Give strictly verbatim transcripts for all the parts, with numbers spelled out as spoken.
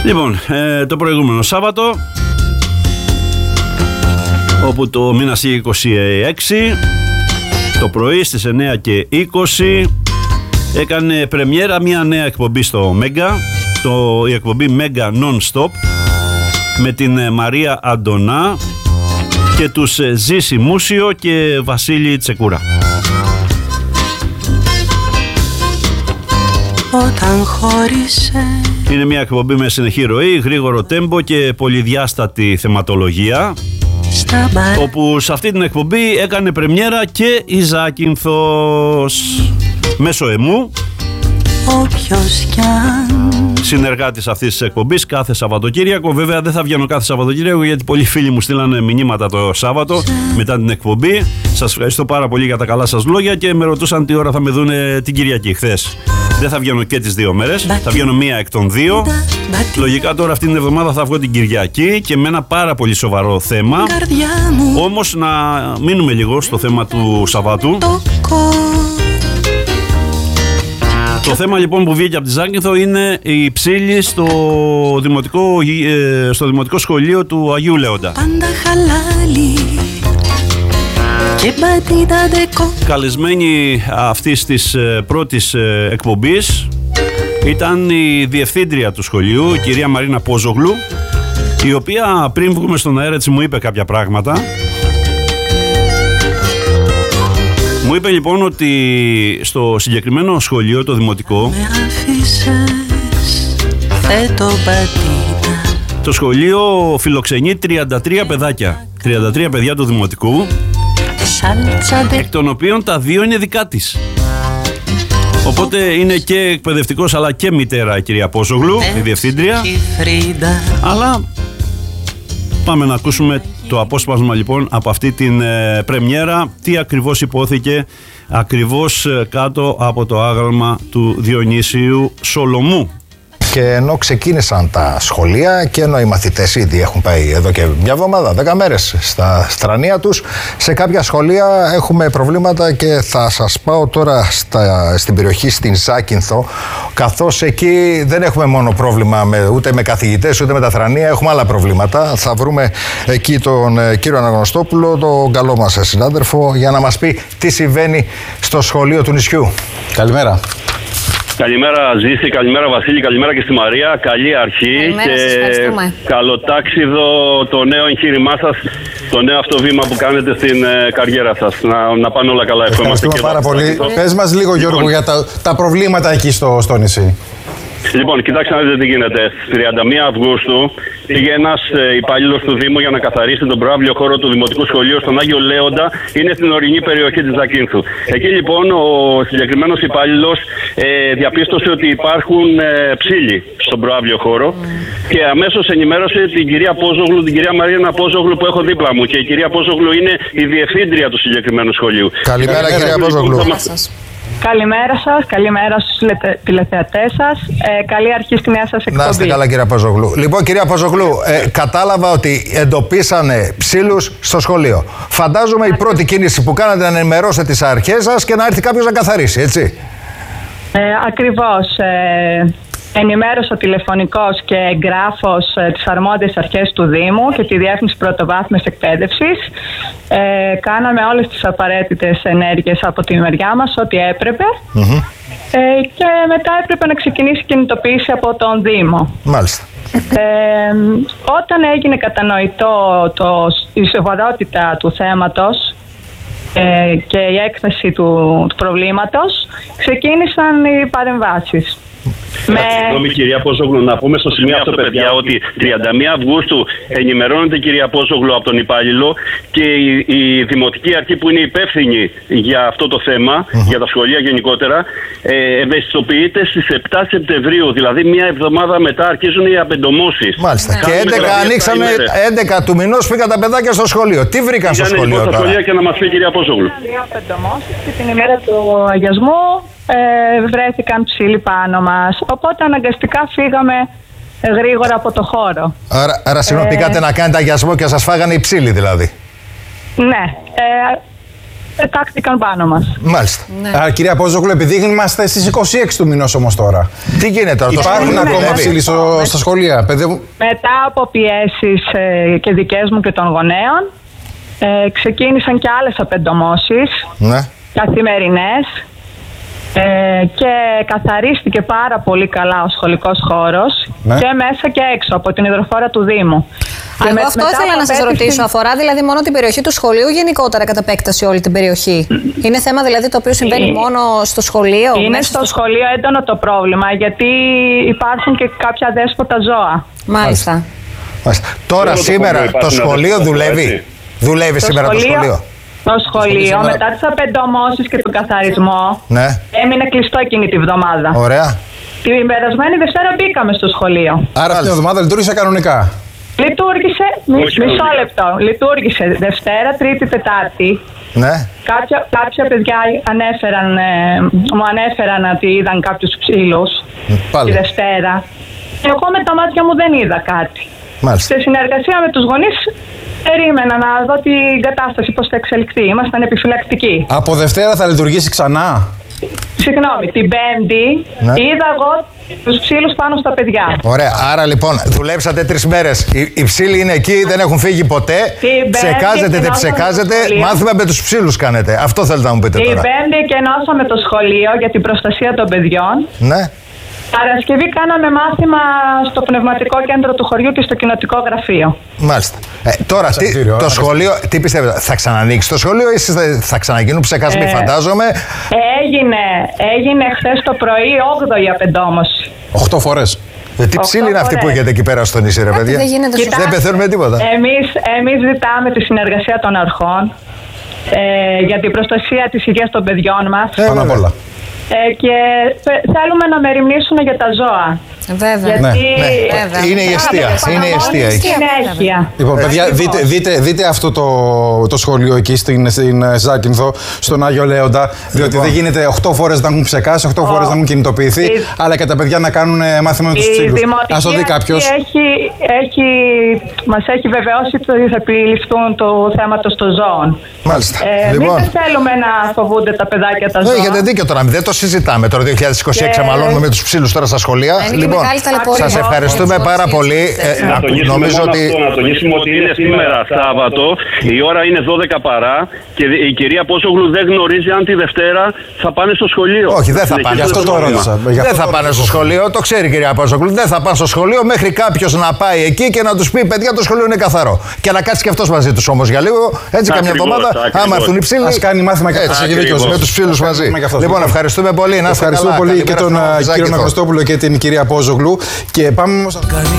Λοιπόν, ε, το προηγούμενο Σάββατο, όπου το μήνας είκοσι έξι, το πρωί στις εννιά και είκοσι, έκανε πρεμιέρα μια νέα εκπομπή στο Μέγκα, το, η εκπομπή Μέγκα Non-Stop, με την Μαρία Αντωνά και τους Ζήση Μούσιο και Βασίλη Τσεκούρα. Όταν χώρισε. Είναι μια εκπομπή με συνεχή ροή, γρήγορο τέμπο και πολυδιάστατη θεματολογία, όπου σε αυτή την εκπομπή έκανε πρεμιέρα και η Ζάκυνθος μέσω εμού, όποιος κι αν, συνεργάτης αυτής της εκπομπής κάθε Σαββατοκύριακο. Βέβαια δεν θα βγαίνω κάθε Σαββατοκύριακο, γιατί πολλοί φίλοι μου στείλανε μηνύματα το Σάββατο μετά την εκπομπή. Σας ευχαριστώ πάρα πολύ για τα καλά σας λόγια και με ρωτούσαν τι ώρα θα με δούνε την Κυριακή. Χθες δεν θα βγαίνω και τις δύο μέρες, θα βγαίνω μία εκ των δύο. Λογικά τώρα αυτή την εβδομάδα θα βγω την Κυριακή και με ένα πάρα πολύ σοβαρό θέμα. Όμως να μείνουμε λίγο στο θέμα του Σαββάτου. Το θέμα λοιπόν που βγήκε από τη Ζάκυνθο είναι η ψήλη στο δημοτικό, ε, στο δημοτικό σχολείο του Αγίου Λέοντα. Καλεσμένη αυτής της πρώτης εκπομπής ήταν η διευθύντρια του σχολείου, η κυρία Μαρίνα Πόζογλου, η οποία πριν βγούμε στον αέρα έτσι μου είπε κάποια πράγματα. Μου είπε λοιπόν ότι στο συγκεκριμένο σχολείο, το δημοτικό, το σχολείο φιλοξενεί τριάντα τρία παιδάκια, τριάντα τρία παιδιά του δημοτικού, εκ των οποίων τα δύο είναι δικά της. Οπότε είναι και εκπαιδευτικός αλλά και μητέρα η κυρία Πόζογλου, η διευθύντρια. Αλλά πάμε να ακούσουμε το απόσπασμα λοιπόν από αυτή την ε, πρεμιέρα, τι ακριβώς υπόθηκε ακριβώς ε, κάτω από το άγαλμα του Διονύσιου Σολομού. Και ενώ ξεκίνησαν τα σχολεία και ενώ οι μαθητές ήδη έχουν πάει εδώ και μια εβδομάδα, δέκα μέρες στα στρανία τους, σε κάποια σχολεία έχουμε προβλήματα και θα σας πάω τώρα στα, στην περιοχή στην Ζάκυνθο, καθώς εκεί δεν έχουμε μόνο πρόβλημα με, ούτε με καθηγητές ούτε με τα θρανία, έχουμε άλλα προβλήματα. Θα βρούμε εκεί τον ε, κύριο Αναγνωστόπουλο, τον καλό μας συνάδελφο, για να μας πει τι συμβαίνει στο σχολείο του νησιού. Καλημέρα. Καλημέρα Ζήση, καλημέρα Βασίλη, καλημέρα και στη Μαρία. Καλή αρχή. Καλημέρα, και σας ευχαριστούμε. καλοτάξιδο το νέο εγχείρημά σας, το νέο αυτό βήμα που κάνετε στην ε, καριέρα σας. Να, να πάνε όλα καλά. Ευχαριστούμε πάρα πολύ. Πες μας λίγο Γιώργο λοιπόν, για τα, τα προβλήματα εκεί στο, στο νησί. Λοιπόν, κοιτάξτε να δείτε τι γίνεται. Στις τριάντα μία Αυγούστου πήγε ένας ε, υπάλληλος του Δήμου για να καθαρίσει τον προαύλιο χώρο του Δημοτικού Σχολείου στον Άγιο Λέοντα. Είναι στην ορεινή περιοχή της Ζακύνθου. Εκεί λοιπόν ο συγκεκριμένος υπάλληλος ε, διαπίστωσε ότι υπάρχουν ε, ψήλοι στον προαύλιο χώρο και αμέσως ενημέρωσε την κυρία Πόζογλου, την κυρία Μαρίνα Πόζογλου που έχω δίπλα μου. Και η κυρία Πόζογλου είναι η διευθύντρια του συγκεκριμένου σχολείου. Καλημέρα, Καλημέρα κυρία Πόζογλου. Καλημέρα σας, καλημέρα στους τηλεθεατές σας. Ε, καλή αρχή στη νέα σας εκπομπή. Να είστε καλά κυρία Πόζογλου. Λοιπόν κυρία Πόζογλου, ε, κατάλαβα ότι εντοπίσανε ψήλους στο σχολείο. Φαντάζομαι η πρώτη κίνηση που κάνατε να ενημερώσετε τις αρχές σας και να έρθει κάποιος να καθαρίσει, έτσι. Ε, ακριβώς. Ε, ενημέρωσα τηλεφωνικώς και εγγράφως ε, τις αρμόδιες αρχές του Δήμου και τη Διεύθυνση Πρωτοβάθμιας Εκπαίδευσης. Ε, κάναμε όλες τις απαραίτητες ενέργειες από τη μεριά μας, ό,τι έπρεπε. Mm-hmm. Ε, και μετά έπρεπε να ξεκινήσει η κινητοποίηση από τον Δήμο. Μάλιστα. Ε, όταν έγινε κατανοητό το, η σοβαρότητα του θέματος ε, και η έκθεση του, του προβλήματος, ξεκίνησαν οι παρεμβάσεις. Με... Συγγνώμη κυρία Πόζογλου, να πούμε στο σημείο αυτό παιδιά ότι τριάντα μία Αυγούστου ενημερώνεται κυρία Πόζογλου από τον υπάλληλο και η, η Δημοτική Αρχή που είναι υπεύθυνη για αυτό το θέμα, mm-hmm. για τα σχολεία γενικότερα, ε, ευαισθητοποιείται στις επτά Σεπτεμβρίου, δηλαδή μία εβδομάδα μετά αρχίζουν οι απεντομώσεις. Μάλιστα. Και έντεκα ανοίξαμε, έντεκα του μηνός πήγαν τα παιδάκια στο σχολείο. Τι βρήκαν στο σχολείο τώρα? Στα σχολεία και να μας πει κυρία Πόζογλου. Δύο απεντομώσεις και την ημέρα του αγιασμού ε, βρέθηκαν ψήλοι πάνω μας. Οπότε αναγκαστικά φύγαμε γρήγορα από το χώρο. Άρα, άρα συγγνώμη, ε... πήγατε να κάνετε αγιασμό και σας φάγανε οι ψήλοι δηλαδή. Ναι. Ε, πετάχτηκαν πάνω μας. Μάλιστα. Ναι. Α, κυρία Απόστολου, επειδή είμαστε στις είκοσι έξι του μηνός όμως τώρα. Τι γίνεται τώρα, υπάρχουν το ακόμα ψήλοι στο, στα σχολεία, παιδεύουν. Μετά από πιέσεις ε, και δικές μου και των γονέων, ε, ξεκίνησαν και άλλες απεντομώσεις, ναι. καθημερινές, ε, και καθαρίστηκε πάρα πολύ καλά ο σχολικός χώρος, ναι. και μέσα και έξω από την υδροφόρα του Δήμου. Εγώ με, αυτό ήθελα να σας ρωτήσω. Αφορά δηλαδή μόνο την περιοχή του σχολείου, γενικότερα κατά επέκταση όλη την περιοχή? Είναι θέμα δηλαδή το οποίο συμβαίνει ε, μόνο στο σχολείο? Είναι στο, στο σχολείο έντονο το πρόβλημα, γιατί υπάρχουν και κάποια δέσποτα ζώα. Μάλιστα. Μάλιστα. Τώρα το σήμερα το, το σχολείο δουλεύει. Δουλεύει το σήμερα σχολείο, το σχολείο. Το σχολείο μετά τις απεντομώσεις και τον καθαρισμό, ναι. έμεινε κλειστό εκείνη τη βδομάδα. Ωραία. Την περασμένη Δευτέρα μπήκαμε στο σχολείο. Άρα αυτή την εβδομάδα λειτουργήσε κανονικά? Λειτουργήσε, μισό λεπτό. Λειτουργήσε Δευτέρα, Τρίτη, Τετάρτη. Ναι. Κάποια, κάποια παιδιά ανέφεραν, ε, μου ανέφεραν ότι είδαν κάποιους ψήλους τη Δευτέρα. Εγώ με τα μάτια μου δεν είδα κάτι. Μάλιστα. Σε συνεργασία με τους γονείς περίμενα να δω την κατάσταση πώς θα εξελιχθεί. Ήμασταν επιφυλακτικοί. Από Δευτέρα θα λειτουργήσει ξανά? Συγγνώμη, την Πέμπτη, ναι. είδα εγώ τους ψήλους πάνω στα παιδιά. Ωραία, άρα λοιπόν δουλέψατε τρεις μέρες. Οι, οι ψήλοι είναι εκεί, δεν έχουν φύγει ποτέ. Ψεκάζετε, δεν ψεκάζετε. Μάθημα με τους ψήλους κάνετε. Αυτό θέλετε να μου πείτε την τώρα. Την Πέμπτη εκενώσαμε το σχολείο για την προστασία των παιδιών. Ναι. Παρασκευή κάναμε μάθημα στο πνευματικό κέντρο του χωριού και στο κοινοτικό γραφείο. Μάλιστα. Ε, τώρα, τι, το σχολείο, τι πιστεύετε, θα ξανανοίξει το σχολείο ή θα, θα ξαναγίνουν ψεκασμοί, ε, φαντάζομαι? Έγινε, έγινε χθες το πρωί όγδοη απεντόμωση. Οχτώ φορές. Ε, τι ψήλοι είναι αυτοί που έχετε εκεί πέρα στο νησί, ρε παιδιά? Δεν, Κοιτά, δεν πεθαίνουμε τίποτα. Εμείς, εμείς ζητάμε τη συνεργασία των αρχών ε, για την προστασία της υγείας των παιδιών μας. Ε, Πάνω απ' όλα. Ε, και θέλουμε να μεριμνήσουν για τα ζώα. Βέβαια. Γιατί... Ναι, ναι. Είναι η αιστεία. Είναι η αιστεία εκεί. Συνέχεια. Λοιπόν, παιδιά, δείτε, δείτε, δείτε αυτό το, το σχολείο εκεί στην, στην Ζάκυνθο, στον Άγιο Λέοντα. Διότι λοιπόν, δεν γίνεται οκτώ φορές να έχουν ψεκάσει, οκτώ φορές να έχουν κινητοποιηθεί, η... αλλά και τα παιδιά να κάνουν μάθημα με τους ψήλους. Ας το δει κάποιος. Έχει, έχει, μας έχει βεβαιώσει ότι θα επιληφθούν το θέματος των ζώων. Μάλιστα. Ε, λοιπόν, μην θέλουμε να φοβούνται τα παιδάκια τα ζώα. Έχετε δίκιο τώρα. Δεν το συζητάμε τώρα. δύο χιλιάδες είκοσι έξι αμαλώνουμε με τους ψήλους τώρα στα σχολεία. Λοιπόν, σας ευχαριστούμε πάρα πολύ. Ε, να νομίζω ότι... Αυτό, να τονίσουμε ότι είναι σήμερα Σάββατο, η ώρα είναι δώδεκα παρά και η κυρία Απόστολου δεν γνωρίζει αν τη Δευτέρα θα πάνε στο σχολείο. Όχι, δεν θα πάνε. Γι' αυτό το ρώτησα. Δεν θα πάνε στο σχολείο, το ξέρει η κυρία Απόστολου. Δεν θα πάνε στο σχολείο μέχρι κάποιος να πάει εκεί και να τους πει: παιδιά, το σχολείο είναι καθαρό. Και να κάτσει και αυτός μαζί τους όμως για λίγο, έτσι καμιά εβδομάδα, άμα έρθουν οι ψήλοι. Ας κάνει μάθημα και με τους ψήλους μαζί. Λοιπόν, ευχαριστούμε πολύ. Ευχαριστούμε πολύ και τον κύριο Νακοστόπουλο και την κυρία Απόστολου. Και πάμε όμως...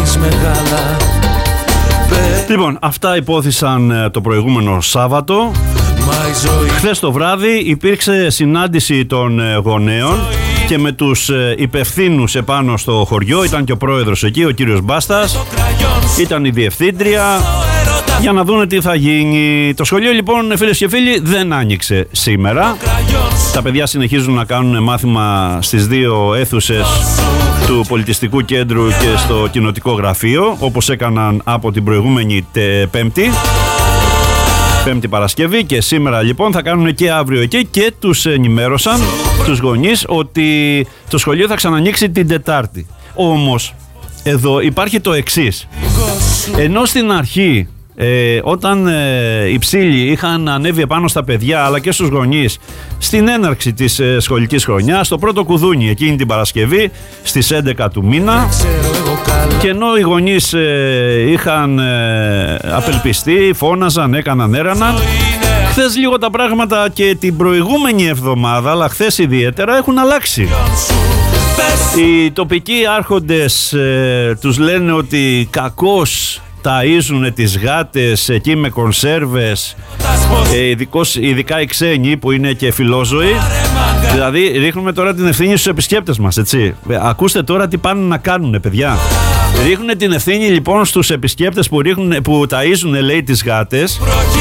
Λοιπόν, αυτά υπόθησαν το προηγούμενο Σάββατο. Χθες το βράδυ υπήρξε συνάντηση των γονέων και με τους υπευθύνους επάνω στο χωριό. Ήταν και ο πρόεδρος εκεί, ο κύριος Μπάστας. Ήταν η διευθύντρια για να δούνε τι θα γίνει. Το σχολείο λοιπόν, φίλες και φίλοι, δεν άνοιξε σήμερα. Τα παιδιά συνεχίζουν να κάνουν μάθημα στις δύο αίθουσες του Πολιτιστικού Κέντρου και στο Κοινοτικό Γραφείο, όπως έκαναν από την προηγούμενη τε, Πέμπτη Πέμπτη Παρασκευή, και σήμερα λοιπόν θα κάνουν και αύριο εκεί, και τους ενημέρωσαν τους γονείς ότι το σχολείο θα ξανανοίξει την Τετάρτη. Όμως εδώ υπάρχει το εξής. Ενώ στην αρχή Ε, όταν ε, οι ψήλοι είχαν ανέβει επάνω στα παιδιά αλλά και στους γονείς στην έναρξη της ε, σχολικής χρονιάς, στο πρώτο κουδούνι εκείνη την Παρασκευή στις έντεκα του μήνα, και ενώ οι γονείς ε, είχαν ε, απελπιστεί, φώναζαν, έκαναν, έραναν, χθες λίγο τα πράγματα και την προηγούμενη εβδομάδα, αλλά χθες ιδιαίτερα, έχουν αλλάξει. Οι τοπικοί άρχοντες ε, τους λένε ότι κακώς ταΐζουνε τις γάτες εκεί με κονσέρβες, ε, ειδικώς, ειδικά οι ξένοι που είναι και φιλόζωοι. Δηλαδή ρίχνουμε τώρα την ευθύνη στους επισκέπτες μας, έτσι. Ακούστε τώρα τι πάνε να κάνουνε, παιδιά. Ρίχνουν την ευθύνη λοιπόν στους επισκέπτες που, ρίχνουν, που ταΐζουνε, λέει, τις γάτες,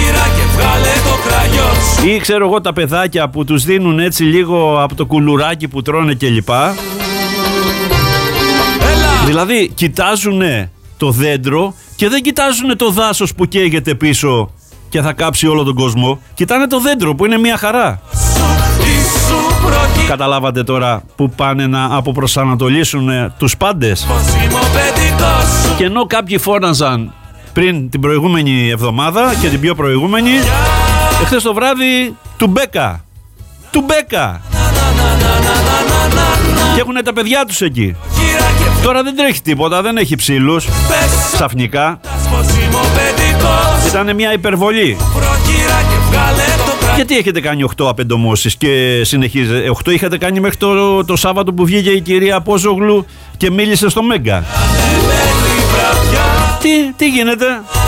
ή ξέρω εγώ τα παιδάκια που τους δίνουν έτσι λίγο από το κουλουράκι που τρώνε κλπ. Δηλαδή κοιτάζουνε το δέντρο και δεν κοιτάζουν το δάσος που καίγεται πίσω και θα κάψει όλο τον κόσμο, κοιτάνε το δέντρο που είναι μια χαρά. Καταλάβατε τώρα που πάνε να αποπροσανατολίσουν τους πάντες. Και ενώ κάποιοι φώναζαν πριν την προηγούμενη εβδομάδα και την πιο προηγούμενη, εχθές το βράδυ του Μπέκα. Του Μπέκα. Και έχουν τα παιδιά τους εκεί. Τώρα δεν τρέχει τίποτα, δεν έχει ψήλους. Ξαφνικά ήταν μια υπερβολή. Γιατί έχετε κάνει οκτώ απεντομώσεις και συνεχίζετε? οκτώ είχατε κάνει μέχρι το, το Σάββατο που βγήκε η κυρία Απόζογλου και μίλησε στο Μέγκα. Τι, τι γίνεται?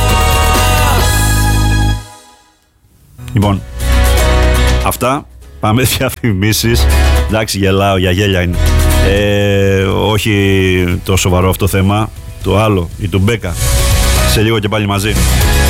Λοιπόν, αυτά. Πάμε διαφημίσεις. Εντάξει, γελάω, για γέλια είναι. Ε, όχι το σοβαρό αυτό θέμα. Το άλλο, η του Μπέκα. Σε λίγο και πάλι μαζί.